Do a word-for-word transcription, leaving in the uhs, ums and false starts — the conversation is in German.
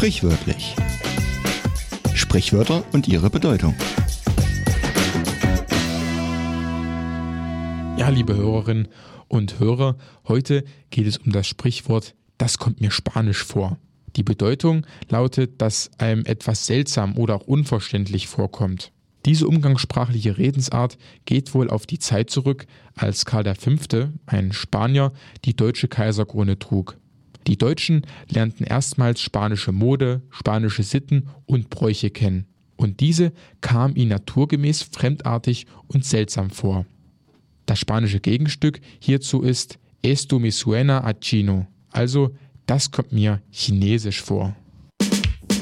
Sprichwörtlich. Sprichwörter und ihre Bedeutung. Ja, liebe Hörerinnen und Hörer, heute geht es um das Sprichwort „Das kommt mir spanisch vor“. Die Bedeutung lautet, dass einem etwas seltsam oder auch unverständlich vorkommt. Diese umgangssprachliche Redensart geht wohl auf die Zeit zurück, als Karl der Fünfte, ein Spanier, die deutsche Kaiserkrone trug. Die Deutschen lernten erstmals spanische Mode, spanische Sitten und Bräuche kennen. Und diese kamen ihnen naturgemäß fremdartig und seltsam vor. Das spanische Gegenstück hierzu ist Esto me suena a chino, also das kommt mir chinesisch vor.